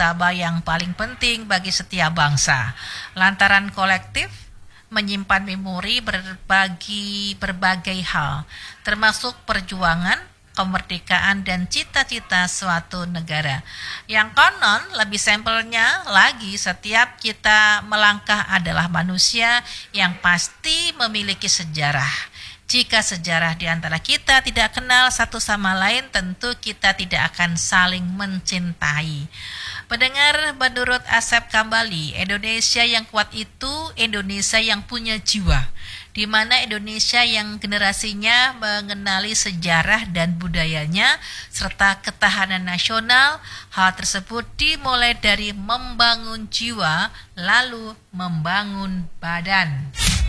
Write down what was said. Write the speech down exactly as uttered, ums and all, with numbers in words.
utama yang paling penting bagi setiap bangsa. Lantaran kolektif menyimpan memori berbagi berbagai hal, termasuk perjuangan, kemerdekaan, dan cita-cita suatu negara. Yang konon lebih sampelnya lagi, setiap kita melangkah adalah manusia yang pasti memiliki sejarah. Jika sejarah di antara kita tidak kenal satu sama lain, tentu kita tidak akan saling mencintai. Pendengar, menurut Asep Kambali, Indonesia yang kuat itu Indonesia yang punya jiwa, di mana Indonesia yang generasinya mengenali sejarah dan budayanya serta ketahanan nasional. Hal tersebut dimulai dari membangun jiwa lalu membangun badan.